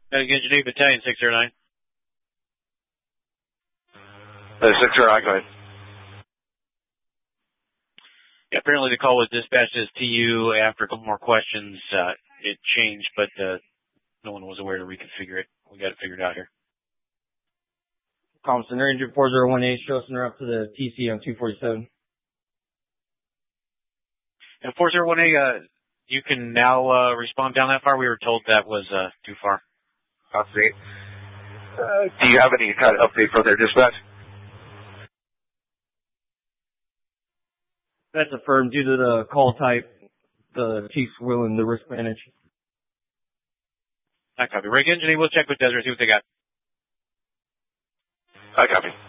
Engineer Battalion 609. 609, go ahead. Yeah, apparently the call was dispatched as TU. After a couple more questions, it changed, but no one was aware to reconfigure it. We got it figured out here. Thompson, Ranger 4018, show us and up to the TC on 247. And 401A, you can now respond down that far. We were told that was too far. I'll see. Do you have any kind of update from their dispatch? That's affirmed due to the call type. The chief's willing to risk manage. I copy. Rig Engineer, we'll check with Desert, see what they got. I copy.